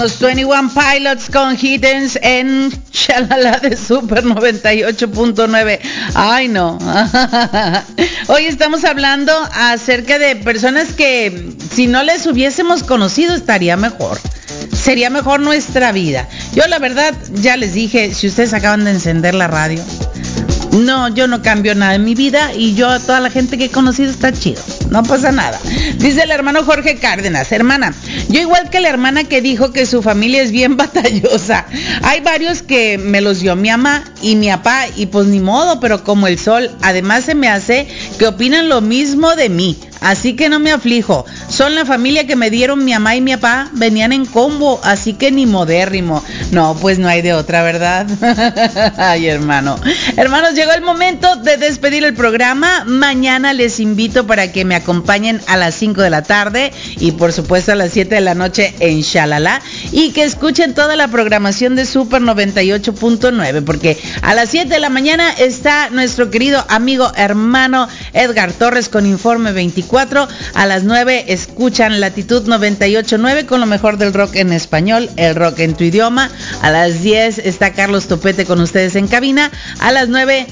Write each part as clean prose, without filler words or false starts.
Los 21 Pilots con Hiddens en Shalala de Super 98.9. Ay, no. Hoy estamos hablando acerca de personas que si no les hubiésemos conocido estaría mejor. Sería mejor nuestra vida. Yo la verdad ya les dije, si ustedes acaban de encender la radio, no, yo no cambio nada en mi vida y yo a toda la gente que he conocido está chido, no pasa nada. Dice el hermano Jorge Cárdenas: hermana, yo igual que la hermana que dijo que su familia es bien batallosa. Hay varios que me los dio mi mamá y mi papá y pues ni modo, pero como el sol. Además se me hace que opinan lo mismo de mí, así que no me aflijo. Son la familia que me dieron mi mamá y mi papá, venían en combo, así que ni modérrimo. No, pues no hay de otra, ¿verdad? Ay, hermano. Hermanos, llegó el momento de despedir el programa. Mañana les invito para que me acompañen a las 5 de la tarde y por supuesto a las 7 de la noche en Shalala, y que escuchen toda la programación de Super 98.9, porque a las 7 de la mañana está nuestro querido amigo hermano Edgar Torres con Informe 24. A las 9 escuchan Latitud 98.9 con lo mejor del rock en español, el rock en tu idioma. A las 10 está Carlos Topete con ustedes en cabina. A las 9,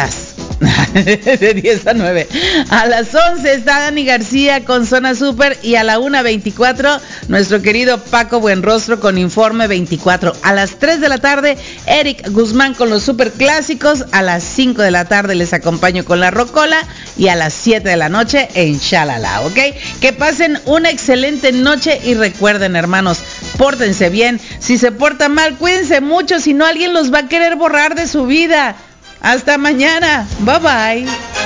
de 10 a 9. A las 11 está Dani García con Zona Super, y a la 1:24 nuestro querido Paco Buenrostro con Informe 24. A las 3 de la tarde Eric Guzmán con los super clásicos. A las 5 de la tarde les acompaño con la Rocola, y a las 7 de la noche en Shalala, ¿ok? Que pasen una excelente noche y recuerden, hermanos, pórtense bien. Si se portan mal, cuídense mucho, si no alguien los va a querer borrar de su vida. Hasta mañana. Bye bye.